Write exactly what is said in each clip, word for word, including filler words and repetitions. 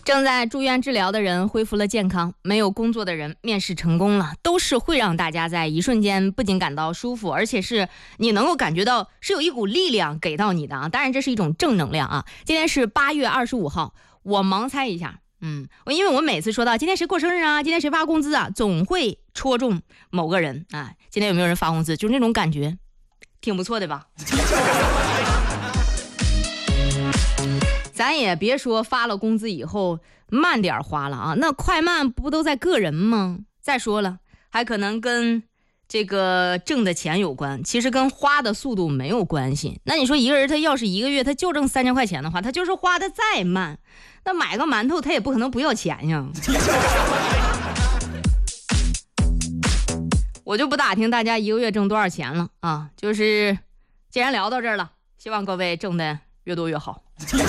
正在住院治疗的人恢复了健康，没有工作的人面试成功了，都是会让大家在一瞬间不仅感到舒服，而且是你能够感觉到是有一股力量给到你的啊！当然这是一种正能量啊！今天是八月二十五号，我盲猜一下，嗯，因为我每次说到今天谁过生日啊，今天谁发工资啊，总会戳中某个人啊。今天有没有人发工资？就是那种感觉，挺不错的吧？咱也别说发了工资以后慢点花了啊，那快慢不都在个人吗？再说了，还可能跟这个挣的钱有关，其实跟花的速度没有关系。那你说一个人他要是一个月他就挣三千块钱的话，他就是花的再慢，那买个馒头他也不可能不要钱呀。我就不打听大家一个月挣多少钱了啊，就是既然聊到这儿了，希望各位挣的越多越好。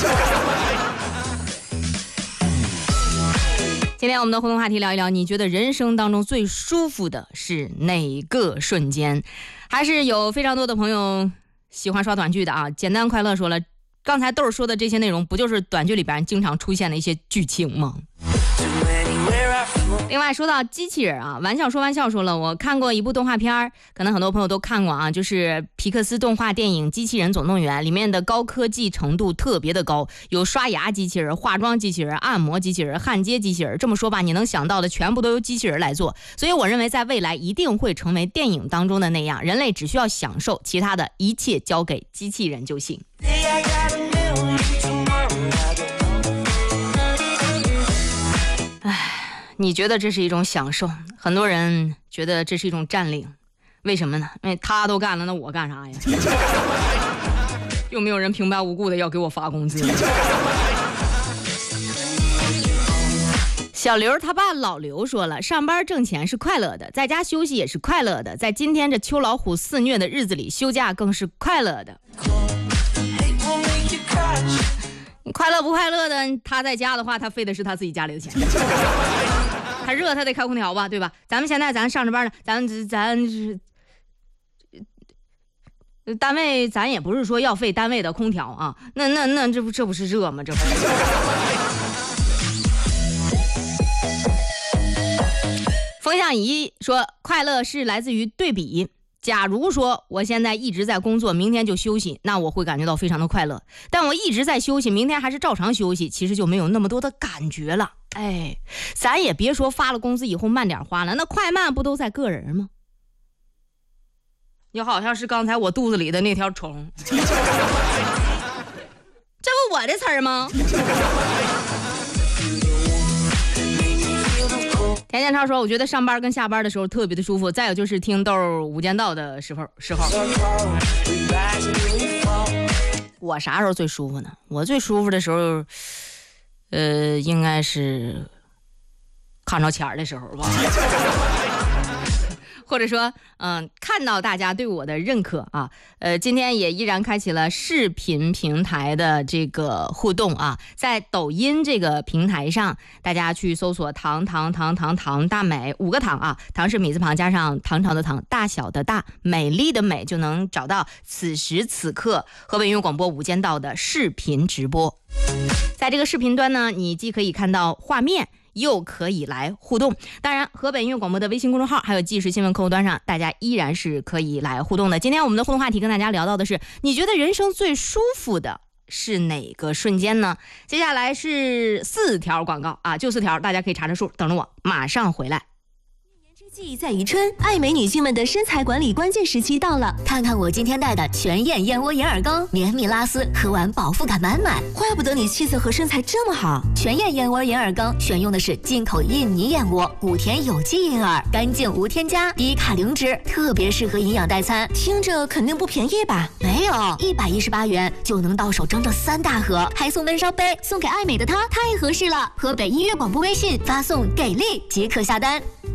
今天我们的互动话题聊一聊，你觉得人生当中最舒服的是哪个瞬间？还是有非常多的朋友喜欢刷短剧的啊。简单快乐说了，刚才豆儿说的这些内容不就是短剧里边经常出现的一些剧情吗？另外说到机器人啊，玩笑说玩笑说了，我看过一部动画片，可能很多朋友都看过啊，就是皮克斯动画电影《机器人总动员》里面的高科技程度特别的高，有刷牙机器人、化妆机器人、按摩机器人、焊接机器人，这么说吧，你能想到的全部都由机器人来做。所以我认为在未来一定会成为电影当中的那样，人类只需要享受，其他的一切交给机器人就行。你觉得这是一种享受，很多人觉得这是一种占领，为什么呢？因为他都干了，那我干啥呀？又没有人平白无故的要给我发工资。小刘他爸老刘说了，上班挣钱是快乐的，在家休息也是快乐的，在今天这秋老虎肆虐的日子里，休假更是快乐的。你快乐不快乐的？他在家的话，他费的是他自己家里的钱。他热他得开空调吧，对吧？咱们现在咱上着班呢，咱咱是单位，咱也不是说要费单位的空调啊，那那那这不这不是热吗？这不是。风向仪说，快乐是来自于对比。假如说我现在一直在工作，明天就休息，那我会感觉到非常的快乐。但我一直在休息，明天还是照常休息，其实就没有那么多的感觉了。哎，咱也别说发了工资以后慢点花了，那快慢不都在个人吗？你好像是刚才我肚子里的那条虫。这不我的词儿吗？田建超说，我觉得上班跟下班的时候特别的舒服，再有就是听豆无间道的时候时候我啥时候最舒服呢？我最舒服的时候呃，应该是看着钱的时候吧。或者说嗯、呃，看到大家对我的认可啊，呃，今天也依然开启了视频平台的这个互动啊，在抖音这个平台上，大家去搜索唐唐唐唐唐大美，五个唐啊，唐是米字旁加上唐朝的唐，大小的大，美丽的美，就能找到此时此刻河北音乐广播无间道的视频直播。在这个视频端呢，你既可以看到画面，又可以来互动。当然河北音乐广播的微信公众号还有即时新闻客户端上，大家依然是可以来互动的。今天我们的互动话题跟大家聊到的是，你觉得人生最舒服的是哪个瞬间呢？接下来是四条广告啊，就四条，大家可以查着数，等着我马上回来。 季在宜春，爱美女性们的身材管理关键时期到了。看看我今天带的全燕燕窝银耳羹，绵密拉丝，喝完饱腹感满满。怪不得你气色和身材这么好。全燕燕窝银耳羹选用的是进口印尼燕窝，谷田有机银耳，干净无添加，低卡零脂，特别适合营养代餐。听着肯定不便宜吧？没有，一百一十八元就能到手整整三大盒，还送温烧杯，送给爱美的她，太合适了。河北音乐广播微信发送给力即可下单。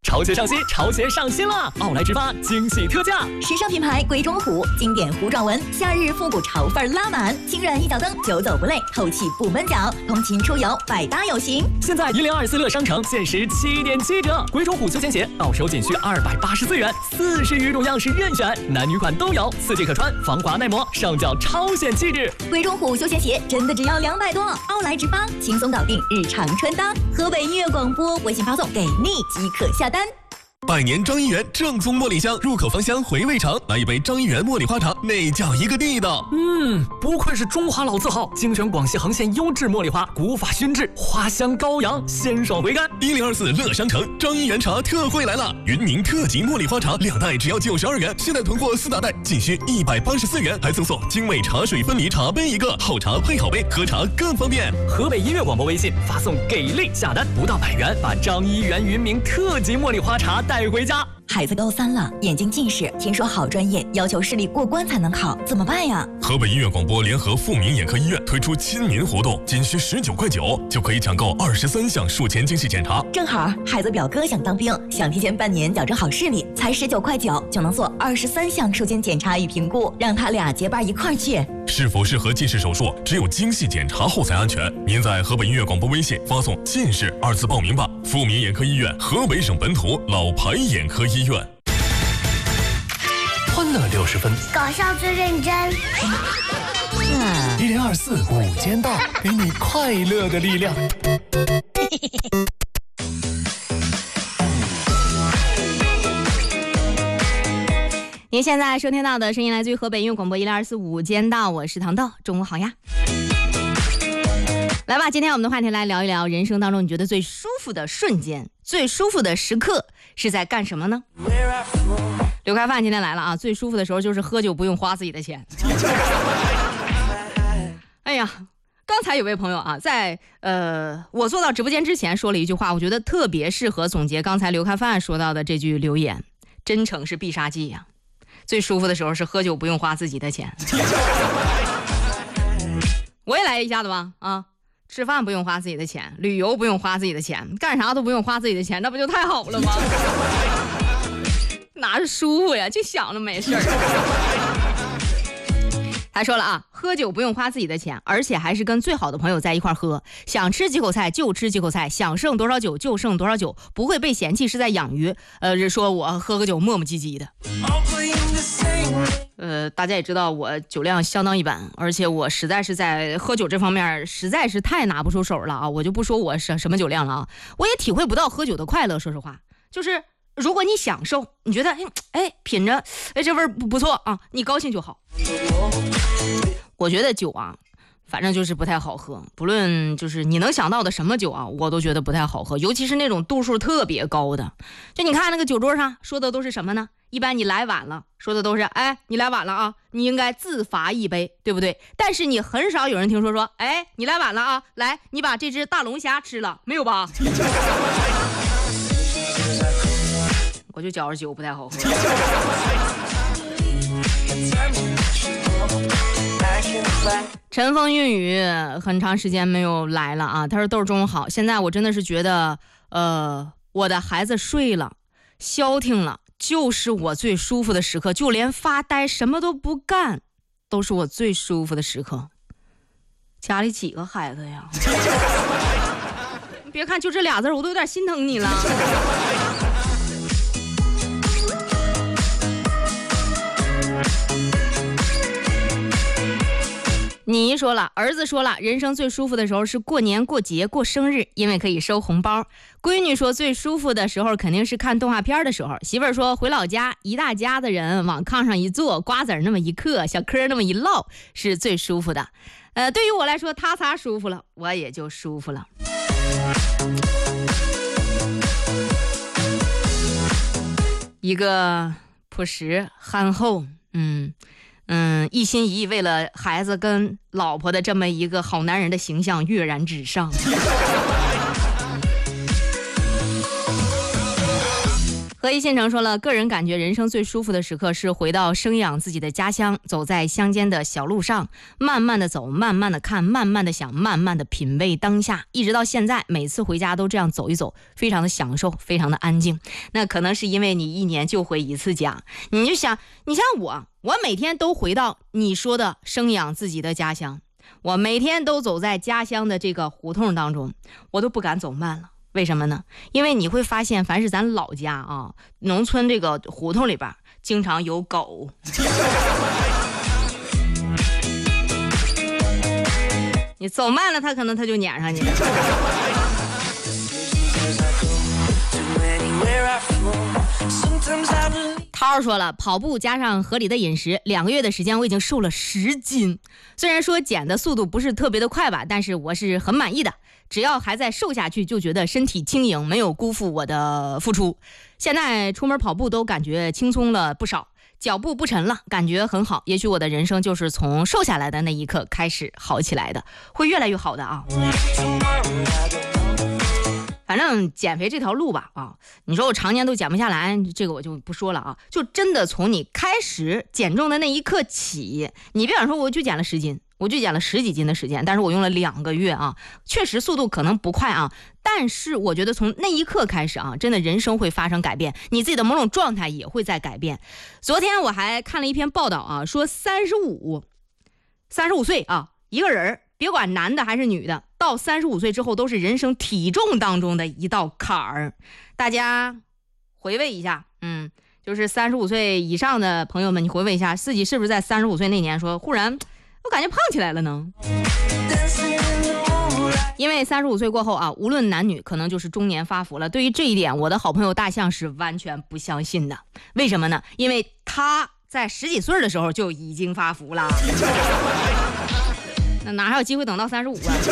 潮鞋上新，潮鞋上新了！奥莱直发惊喜特价， 时尚品牌鬼冢虎，经典糊状纹，夏日复古潮范拉满，轻软一脚蹬，久走不累，透气不闷脚，通勤出游百搭有型。 现在一零二四乐商城限时七点七折，鬼冢虎休闲鞋到手仅需二百八十四元，四十余种样式任选，男女款都有，四季可穿，防滑耐磨，上脚超显气质。 鬼冢虎休闲鞋真的只要两百多，奥莱直发轻松搞定日常穿搭。河北音乐广播微信发送给你即可下单。 百年张一元正宗茉莉香，入口芳香，回味长。来一杯张一元茉莉花茶，那叫一个地道。 嗯，不愧是中华老字号，精选广西恒县优质茉莉花，古法熏制，花香高扬，鲜爽回甘。 一零二四乐商城张一元茶特惠来了，云宁特级茉莉花茶两袋只要九十二元，现在囤货四大袋仅需一百八十四元，还赠送精美茶水分离茶杯一个，好茶配好杯，喝茶更方便。 河北音乐广播微信发送给力下单，不到百元，把张一元云明特级茉莉花茶带回家。 孩子高三了，眼睛近视，听说好专业要求视力过关才能考，怎么办呀？ 河北音乐广播联合富民眼科医院推出亲民活动，仅需十九块九就可以抢购二十三项术前精细检查。 正好孩子表哥想当兵，想提前半年矫正好视力，才十九块九就能做二十三项术前检查与评估，让他俩结伴一块儿去。 是否适合近视手术，只有精细检查后才安全。您在河北音乐广播微信发送“近视”二字报名吧。富民眼科医院，河北省本土老牌眼科医院。 欢乐六十分， 搞笑最认真。 一零二四午间到，给你快乐的力量。 您现在收听到的声音来自于河北音乐广播一零二四午间到，我是糖豆，中午好呀。来吧，今天我们的话题来聊一聊人生当中你觉得最舒服的瞬间，最舒服的时刻是在干什么呢？刘开范今天来了啊，最舒服的时候就是喝酒不用花自己的钱。哎呀，刚才有位朋友啊，在呃我做到直播间之前说了一句话，我觉得特别适合总结刚才刘开范说到的这句留言：真诚是必杀技呀、啊。最舒服的时候是喝酒不用花自己的钱。我也来一下子吧啊！吃饭不用花自己的钱，旅游不用花自己的钱，干啥都不用花自己的钱，那不就太好了吗？哪是舒服呀，就想着没事儿。他说了啊，喝酒不用花自己的钱，而且还是跟最好的朋友在一块喝，想吃几口菜就吃几口菜，想剩多少酒就剩多少酒，不会被嫌弃是在养鱼，呃，说我喝个酒磨磨唧唧的。呃，大家也知道我酒量相当一般，而且我实在是在喝酒这方面实在是太拿不出手了啊！我就不说我什什么酒量了啊，我也体会不到喝酒的快乐。说实话，就是如果你享受，你觉得哎品着哎这味儿不不错啊，你高兴就好。我觉得酒啊，反正就是不太好喝，不论就是你能想到的什么酒啊，我都觉得不太好喝，尤其是那种度数特别高的。就你看那个酒桌上说的都是什么呢？一般你来晚了，说的都是哎你来晚了啊，你应该自罚一杯，对不对？但是你很少有人听说说哎你来晚了啊，来你把这只大龙虾吃了，没有吧？我就觉着酒不太好喝。晨风韵雨很长时间没有来了啊，他说豆儿中午好，现在我真的是觉得呃我的孩子睡了消停了，就是我最舒服的时刻，就连发呆什么都不干都是我最舒服的时刻。家里几个孩子呀？别看就这俩字我都有点心疼你了。你说了，儿子说了，人生最舒服的时候是过年过节过生日，因为可以收红包。闺女说最舒服的时候肯定是看动画片的时候。媳妇儿说回老家一大家的人往炕上一坐，瓜子那么一嗑，小嗑那么一唠，是最舒服的。呃，对于我来说他仨舒服了，我也就舒服了。一个朴实憨厚，嗯嗯，一心一意为了孩子跟老婆的这么一个好男人的形象跃然纸上。 何一信成说了，个人感觉人生最舒服的时刻是回到生养自己的家乡，走在乡间的小路上，慢慢的走，慢慢的看，慢慢的想，慢慢的品味当下，一直到现在，每次回家都这样走一走，非常的享受，非常的安静。那可能是因为你一年就回一次家，你就想，你像我，我每天都回到你说的生养自己的家乡，我每天都走在家乡的这个胡同当中，我都不敢走慢了。为什么呢？因为你会发现，凡是咱老家啊，农村这个胡同里边经常有狗。你走慢了，它可能它就撵上你了。涛说了，跑步加上合理的饮食，两个月的时间我已经瘦了十斤。虽然说减的速度不是特别的快吧，但是我是很满意的。只要还在瘦下去，就觉得身体轻盈，没有辜负我的付出。现在出门跑步都感觉轻松了不少，脚步不沉了，感觉很好。也许我的人生就是从瘦下来的那一刻开始好起来的，会越来越好的啊。反正减肥这条路吧，啊，你说我常年都减不下来，这个我就不说了啊。就真的从你开始减重的那一刻起，你别想说我就减了十斤，我就减了十几斤的时间，但是我用了两个月啊，确实速度可能不快啊，但是我觉得从那一刻开始啊，真的人生会发生改变，你自己的某种状态也会在改变。昨天我还看了一篇报道啊，说三十五，三十五岁啊，一个人别管男的还是女的，到三十五岁之后都是人生体重当中的一道坎儿。大家回味一下，嗯，就是三十五岁以上的朋友们，你回味一下自己是不是在三十五岁那年说，忽然我感觉胖起来了呢？因为三十五岁过后啊，无论男女，可能就是中年发福了。对于这一点，我的好朋友大象是完全不相信的。为什么呢？因为他在十几岁的时候就已经发福了。那哪还有机会等到三十五啊？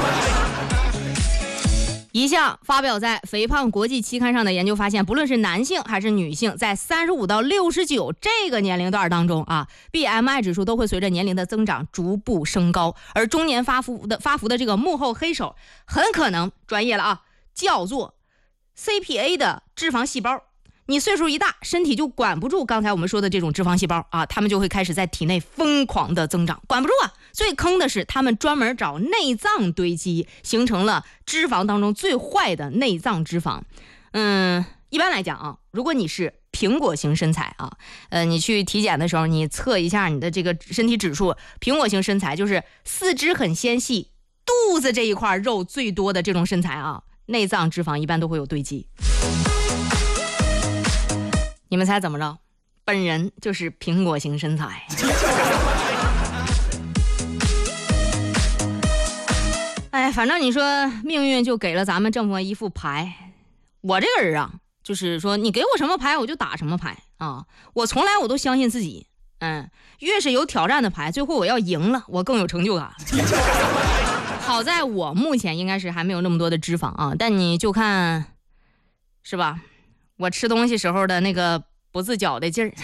一项发表在《肥胖国际》期刊上的研究发现，不论是男性还是女性，在三十五到六十九这个年龄段当中啊 ，B M I 指数都会随着年龄的增长逐步升高，而中年发福的发福的这个幕后黑手，很可能专业了啊，叫做 C P A 的脂肪细胞。你岁数一大，身体就管不住刚才我们说的这种脂肪细胞啊，他们就会开始在体内疯狂的增长，管不住啊。最坑的是他们专门找内脏堆积，形成了脂肪当中最坏的内脏脂肪。嗯，一般来讲啊，如果你是苹果型身材啊，呃，你去体检的时候，你测一下你的这个身体指数，苹果型身材就是四肢很纤细，肚子这一块肉最多的这种身材啊，内脏脂肪一般都会有堆积。你们猜怎么着？本人就是苹果型身材。哎，反正你说命运就给了咱们这么一副牌，我这个人啊，就是说你给我什么牌我就打什么牌啊。我从来我都相信自己，嗯，越是有挑战的牌，最后我要赢了，我更有成就感。好在我目前应该是还没有那么多的脂肪啊，但你就看，是吧？我吃东西时候的那个不自觉的劲儿，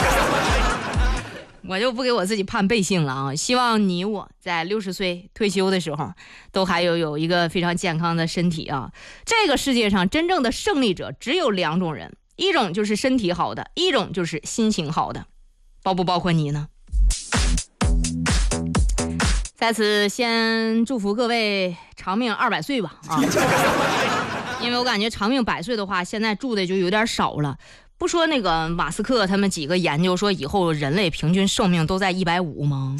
我就不给我自己判背信了啊！希望你我在六十岁退休的时候，都还有有一个非常健康的身体啊！这个世界上真正的胜利者只有两种人，一种就是身体好的，一种就是心情好的，包不包括你呢？在此先祝福各位长命二百岁吧啊！因为我感觉长命百岁的话，现在住的就有点少了。不说那个马斯克他们几个研究说以后人类平均寿命都在一百五吗？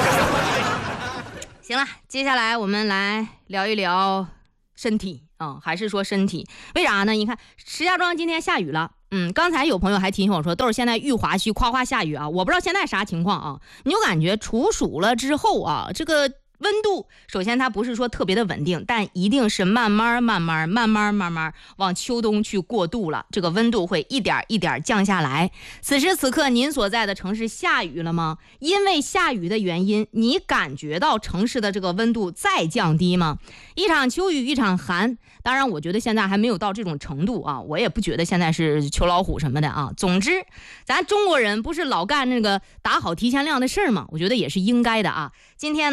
行了，接下来我们来聊一聊身体啊、哦，还是说身体？为啥呢？你看石家庄今天下雨了，嗯，刚才有朋友还提醒我说，都是现在裕华区夸夸下雨啊，我不知道现在啥情况啊，你就感觉处暑了之后啊，这个温度首先它不是说特别的稳定，但一定是慢慢慢慢慢慢慢慢往秋冬去过渡了，这个温度会一点一点降下来。此时此刻您所在的城市下雨了吗？因为下雨的原因，你感觉到城市的这个温度再降低吗？一场秋雨一场寒，当然我觉得现在还没有到这种程度啊，我也不觉得现在是秋老虎什么的啊。总之咱中国人不是老干那个打好提前量的事儿吗？我觉得也是应该的啊。今天呢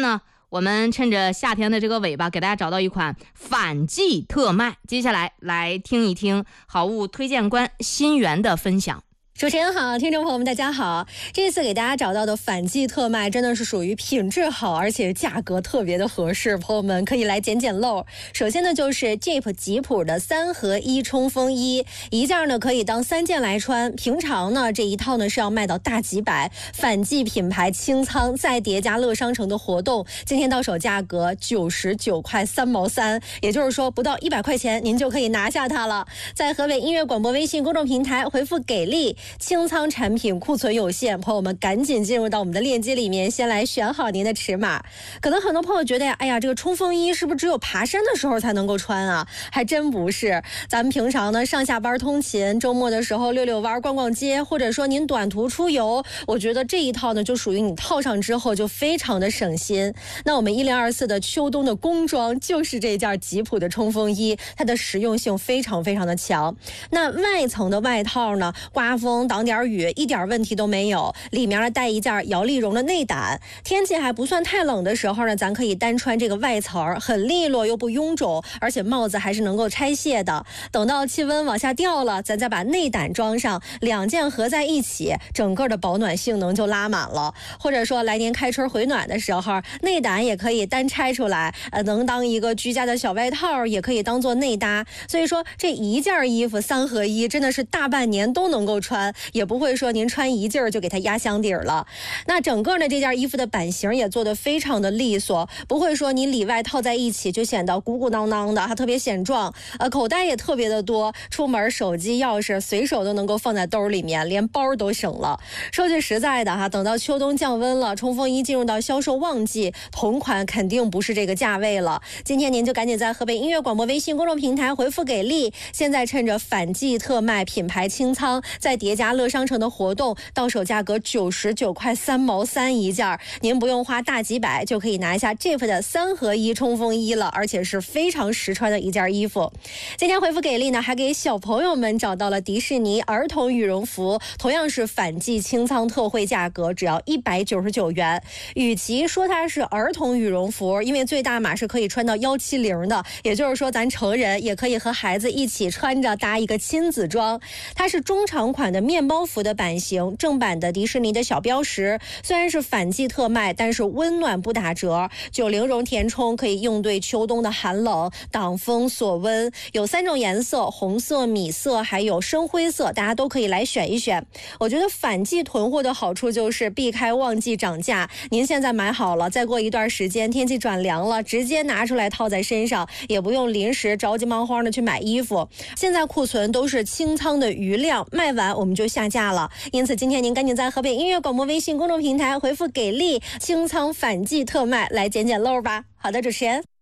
我们趁着夏天的这个尾巴，给大家找到一款反季特卖。接下来来听一听好物推荐官新源的分享。 主持人好，听众朋友们大家好。这次给大家找到的反季特卖真的是属于品质好，而且价格特别的合适，朋友们可以来捡捡漏。首先呢，就是 Jeep 吉普的三合一冲锋衣，一件呢可以当三件来穿。平常呢这一套呢是要卖到大几百，反季品牌清仓再叠加乐商城的活动，今天到手价格九十九块三毛三，也就是说不到一百块钱您就可以拿下它了。在河北音乐广播微信公众平台回复给力，清仓产品库存有限，朋友们赶紧进入到我们的链接里面，先来选好您的尺码。可能很多朋友觉得呀，哎呀，这个冲锋衣是不是只有爬山的时候才能够穿啊？还真不是，咱们平常呢上下班通勤，周末的时候溜溜弯、逛逛街，或者说您短途出游，我觉得这一套呢就属于你套上之后就非常的省心。那我们一零二四的秋冬的工装就是这件吉普的冲锋衣，它的实用性非常非常的强。那外层的外套呢，刮风挡点雨一点问题都没有，里面呢带一件摇粒绒的内胆，天气还不算太冷的时候呢，咱可以单穿这个外层，很利落又不臃肿，而且帽子还是能够拆卸的。等到气温往下掉了，咱再把内胆装上，两件合在一起，整个的保暖性能就拉满了。或者说来年开春回暖的时候，内胆也可以单拆出来，呃，能当一个居家的小外套，也可以当做内搭。所以说这一件衣服三合一真的是大半年都能够穿，也不会说您穿一件就给它压箱底了。那整个呢这件衣服的版型也做得非常的利索，不会说你里外套在一起就显得鼓鼓囊囊的，它特别显壮。呃，口袋也特别的多，出门手机钥匙随手都能够放在兜里面，连包都省了。说句实在的哈，等到秋冬降温了，冲锋衣进入到销售旺季，同款肯定不是这个价位了。今天您就赶紧在河北音乐广播微信公众平台回复给力，现在趁着反季特卖品牌清仓，再叠加乐商城的活动，到手价格九十九块三毛三一件，您不用花大几百就可以拿下 Jeep 的三合一冲锋衣了，而且是非常实穿的一件衣服。今天回复给力呢，还给小朋友们找到了迪士尼儿童羽绒服，同样是反季清仓特惠价格，只要一百九十九元。与其说它是儿童羽绒服，因为最大码是可以穿到一七零的，也就是说咱成人也可以和孩子一起穿着搭一个亲子装。它是中长款的面包服的版型，正版的迪士尼的小标识，虽然是反季特卖，但是温暖不打折。九零绒填充可以应对秋冬的寒冷，挡风锁温。有三种颜色，红色、米色还有深灰色，大家都可以来选一选。我觉得反季囤货的好处就是避开旺季涨价，您现在买好了，再过一段时间天气转凉了，直接拿出来套在身上，也不用临时着急忙慌的去买衣服。现在库存都是清仓的余量，卖完我们就下架了。因此今天您赶紧在河北音乐广播微信公众平台回复给力清仓反季特卖来捡捡漏吧。好的，主持人。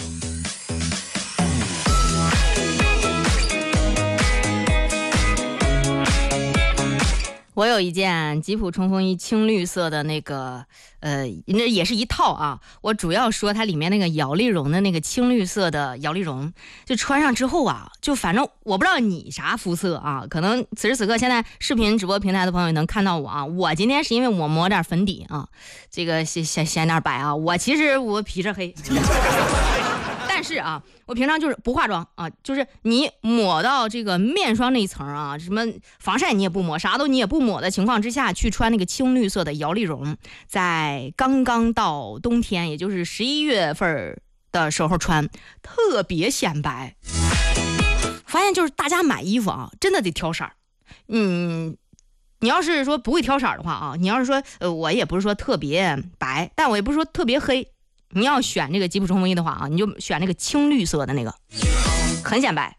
我有一件吉普冲锋衣青绿色的那个，呃，那也是一套啊。我主要说它里面那个摇粒绒的那个青绿色的摇粒绒，就穿上之后啊，就反正我不知道你啥肤色啊，可能此时此刻现在视频直播平台的朋友能看到我啊。我今天是因为我抹点粉底啊，这个显显显点白啊。我其实我皮色黑。但是啊，我平常就是不化妆啊，就是你抹到这个面霜那一层啊，什么防晒你也不抹，啥都你也不抹的情况之下，去穿那个青绿色的摇粒绒，在刚刚到冬天，也就是十一月份的时候穿，特别显白。发现就是大家买衣服啊，真的得挑色儿。嗯，你要是说不会挑色儿的话啊，你要是说呃，我也不是说特别白，但我也不是说特别黑。你要选这个吉普冲锋衣的话啊，你就选那个青绿色的那个，很显白。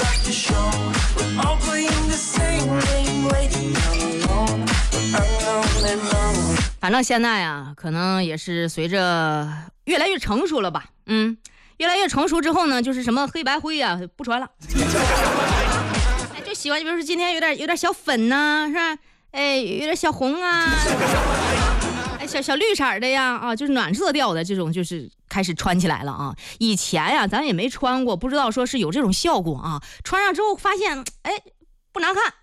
反正现在啊，可能也是随着越来越成熟了吧，嗯，越来越成熟之后呢，就是什么黑白灰啊不穿了，哎，就喜欢，比如说今天有点有点小粉呐、啊，是吧？哎，有点小红啊。哎，小小绿色的呀，啊，就是暖色调的这种，就是开始穿起来了啊。以前呀，咱也没穿过，不知道说是有这种效果啊。穿上之后发现，哎，不难看。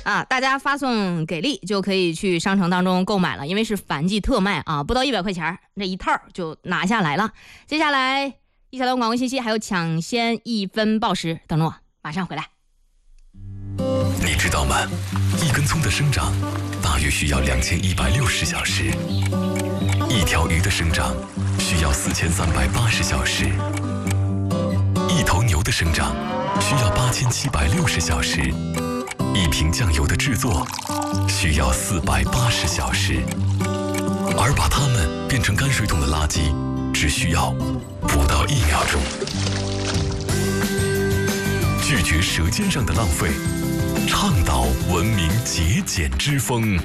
啊，大家发送给力就可以去商城当中购买了，因为是反季特卖啊，不到一百块钱这一套就拿下来了。接下来一小段广告信息，还有抢先一分报时等着我，马上回来。 你知道吗？一根葱的生长大约需要两千一百六十小时，一条鱼的生长需要四千三百八十小时，一头牛的生长需要八千七百六十小时，一瓶酱油的制作需要四百八十小时，而把它们变成泔水桶的垃圾只需要不到一秒钟。拒绝舌尖上的浪费，倡导文明节俭之风。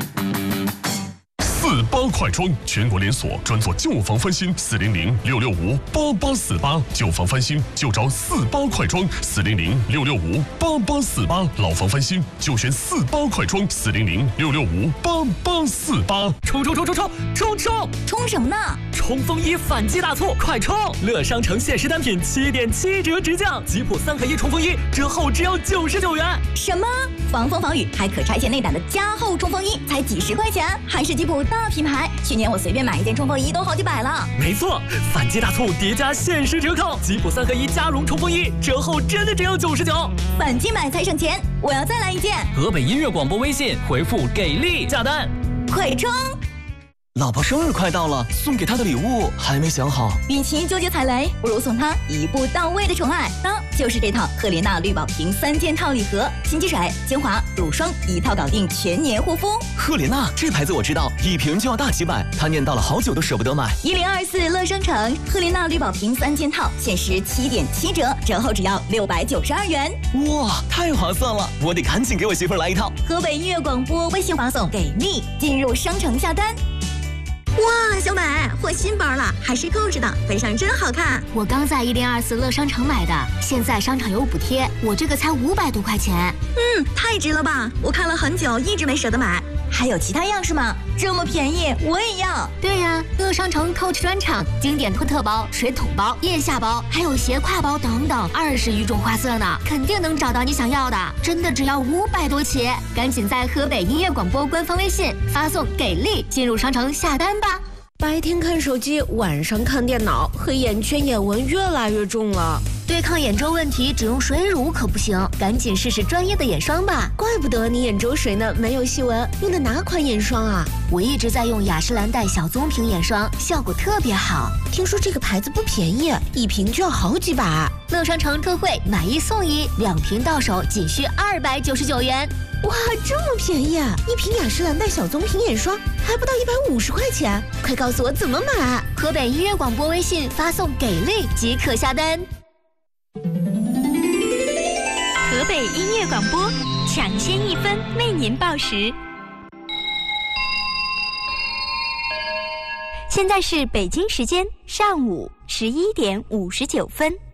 四八快装，全国连锁，专做旧房翻新，四零零六六五八八四八，旧房翻新就找四八快装，四零零六六五八八四八，老房翻新就选四八快装，四零零六六五八八四八。 冲冲冲冲冲冲冲！ 冲什么呢？ 冲锋衣反季大促，快冲！乐商城限时单品七点七折直降，吉普三合一冲锋衣折后只要九十九元。 什么？防风防雨还可拆卸内胆的加厚冲锋衣才几十块钱，还是吉普大品牌。去年我随便买一件冲锋衣都好几百了。 没错，反季大促叠加限时折扣，吉普三合一加绒冲锋衣折后真的只要九十九。 反季买才省钱，我要再来一件。 河北音乐广播微信回复给力下单， 快冲！ 老婆生日快到了，送给她的礼物还没想好。 与其纠结踩雷，不如送她一步到位的宠爱。那就是这套赫莲娜绿宝瓶三件套礼盒，新肌水、精华、乳霜一套搞定全年护肤。 赫莲娜这牌子我知道，一瓶就要大几百，她念叨了好久都舍不得买。 一零二四乐商城赫莲娜绿宝瓶三件套，限时七点七折，折后只要六百九十二元。 哇，太划算了！我得赶紧给我媳妇儿来一套。 河北音乐广播微信发送给力，进入商城下单。哇，小美，换新包了，还是扣子的，背上真好看。 我刚在一零二四乐商城买的，现在商场有补贴，我这个才五百多块钱。 嗯，太值了吧！我看了很久，一直没舍得买。还有其他样式吗？这么便宜，我也要。 对呀、啊，乐商城 Coach 专场，经典托特包、水桶包、腋下包，还有斜挎包等等，二十余种花色呢，肯定能找到你想要的。真的只要五百多起，赶紧在河北音乐广播官方微信发送给力，进入商城下单吧。 白天看手机，晚上看电脑，黑眼圈、眼纹越来越重了。 对抗眼周问题，只用水乳可不行，赶紧试试专业的眼霜吧。 怪不得你眼周水呢没有细纹，用的哪款眼霜啊？ 我一直在用雅诗兰黛小棕瓶眼霜，效果特别好。 听说这个牌子不便宜，一瓶就要好几百。 乐商城特惠，买一送一，两瓶到手仅需二百九十九元。 哇，这么便宜！一瓶雅诗兰黛小棕瓶眼霜还不到一百五十块钱，快告诉我怎么买！ 河北音乐广播微信发送给力即可下单。 河北音乐广播抢先一分为您报时。现在是北京时间上午十一点五十九分。